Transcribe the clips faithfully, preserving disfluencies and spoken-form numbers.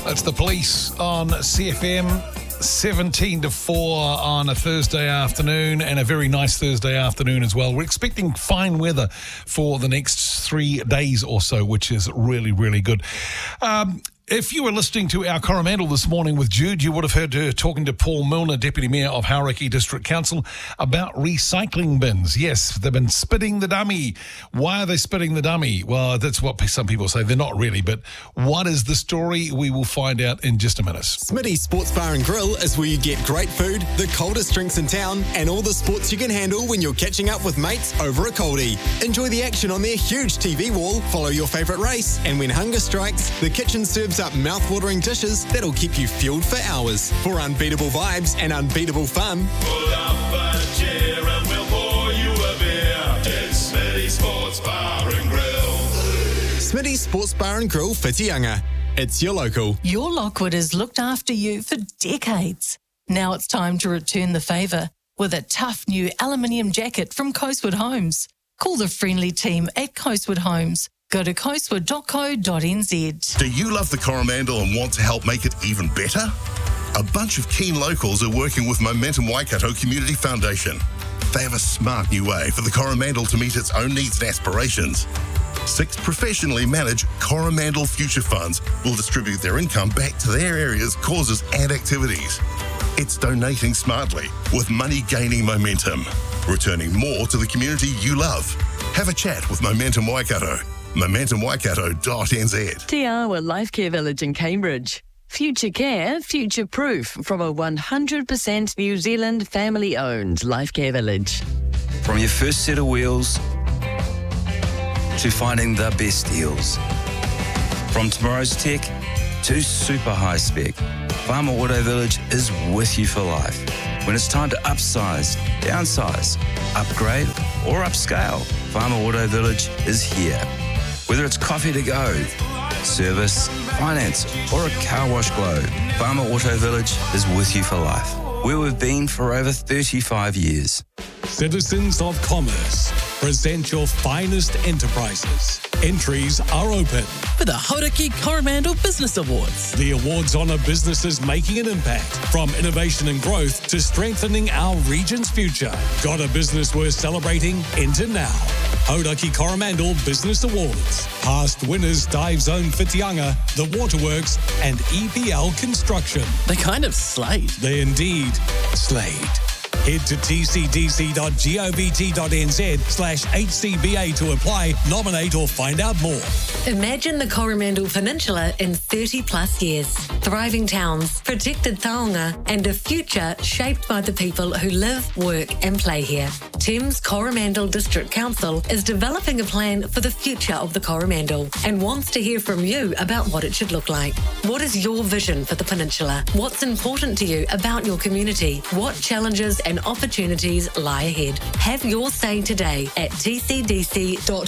That's The Police on C F M, seventeen to four on a Thursday afternoon, and a very nice Thursday afternoon as well. We're expecting fine weather for the next three days or so, which is really, really good. Um, If you were listening to our Coromandel this morning with Jude, you would have heard her talking to Paul Milner, Deputy Mayor of Hauraki District Council, about recycling bins. Yes, they've been spitting the dummy. Why are they spitting the dummy? Well, that's what some people say. They're not really, but what is the story? We will find out in just a minute. Smitty's Sports Bar and Grill is where you get great food, the coldest drinks in town, and all the sports you can handle when you're catching up with mates over a coldie. Enjoy the action on their huge T V wall, follow your favourite race, and when hunger strikes, the kitchen serves up mouth-watering dishes that'll keep you fueled for hours. For unbeatable vibes and unbeatable fun, pull up a chair and we'll pour you a beer. It's Smitty's Sports Bar and Grill. Smitty's Sports Bar and Grill, Whitianga. It's your local. Your Lockwood has looked after you for decades. Now it's time to return the favour with a tough new aluminium jacket from Coastwood Homes. Call the friendly team at Coastwood Homes. Go to coastwood dot co dot n z. Do you love the Coromandel and want to help make it even better? A bunch of keen locals are working with Momentum Waikato Community Foundation. They have a smart new way for the Coromandel to meet its own needs and aspirations. Six professionally managed Coromandel Future Funds will distribute their income back to their area's causes and activities. It's donating smartly with money gaining momentum, returning more to the community you love. Have a chat with Momentum Waikato. momentum waikato dot n z. Te Awa Life Care Village in Cambridge. Future care, future proof from a one hundred percent New Zealand family owned life care village. From your first set of wheels to finding the best deals. From tomorrow's tech to super high spec, Farmer Auto Village is with you for life. When it's time to upsize, downsize, upgrade or upscale, Farmer Auto Village is here. Whether it's coffee to go, service, finance, or a car wash glow, Farmer Auto Village is with you for life. Where we've been for over thirty-five years. Citizens of Commerce, present your finest enterprises. Entries are open for the Hauraki Coromandel Business Awards. The awards honour businesses making an impact, from innovation and growth to strengthening our region's future. Got a business worth celebrating? Enter now. Hauraki Coromandel Business Awards. Past winners: Dive Zone Whitianga, The Waterworks, and E P L Construction. They kind of slayed. They indeed slayed. Head to t c d c dot govt dot n z slash H C B A to apply, nominate or find out more. Imagine the Coromandel Peninsula in thirty plus years. Thriving towns, protected taonga, and a future shaped by the people who live, work and play here. Thames Coromandel District Council is developing a plan for the future of the Coromandel and wants to hear from you about what it should look like. What is your vision for the peninsula? What's important to you about your community? What challenges and opportunities lie ahead? Have your say today at t c d c dot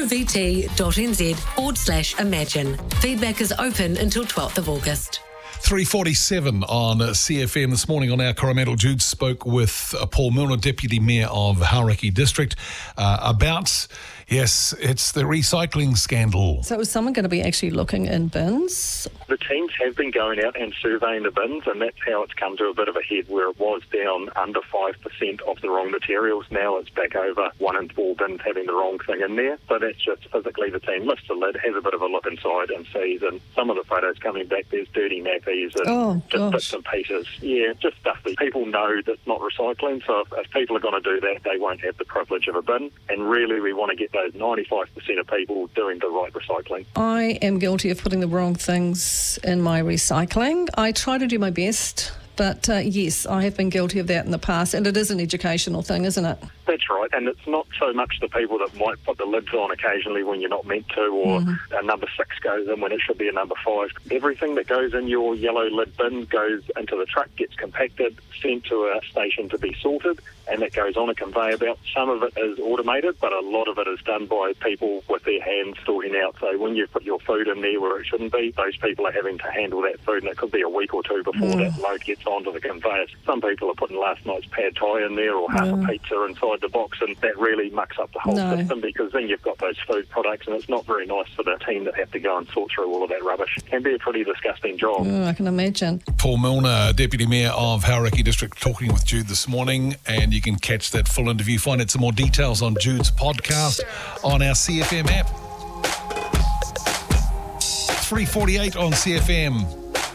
govt dot n z forward slash imagine. Feedback is open until twelfth of August. three forty-seven on C F M this morning on our Coromandel. Jude spoke with uh, Paul Milner, Deputy Mayor of Hauraki District, uh, about, yes, it's the recycling scandal. So is someone going to be actually looking in bins? The teams have been going out and surveying the bins, and that's how it's come to a bit of a head, where it was down under five percent of the wrong materials. Now it's back over one in four bins having the wrong thing in there. So that's just physically the team lifts the lid, has a bit of a look inside and sees, and some of the photos coming back, there's dirty nappies and oh, just gosh. bits and pieces. Yeah, just stuff that people know that's not recycling. So if, if people are going to do that, they won't have the privilege of a bin. And really, we want to get those ninety-five percent of people doing the right recycling. I am guilty of putting the wrong things in my recycling. I try to do my best, but uh, yes, I have been guilty of that in the past, and it is an educational thing, isn't it? That's right, and it's not so much the people that might put the lids on occasionally when you're not meant to, or mm. a number six goes in when it should be a number five. Everything that goes in your yellow lid bin goes into the truck, gets compacted, sent to a station to be sorted, and it goes on a conveyor belt. Some of it is automated, but a lot of it is done by people with their hands sorting out. So when you put your food in there where it shouldn't be, those people are having to handle that food, and it could be a week or two before mm. that load gets onto the conveyor. Some people are putting last night's pad thai in there, or half mm. a pizza inside outside the box, and that really mucks up the whole No. system, because then you've got those food products, and it's not very nice for the team that have to go and sort through all of that rubbish. It can be a pretty disgusting job. Mm, I can imagine. Paul Milner, Deputy Mayor of Hauraki District, talking with Jude this morning, and you can catch that full interview. Find out some more details on Jude's podcast on our C F M app. three forty-eight on C F M.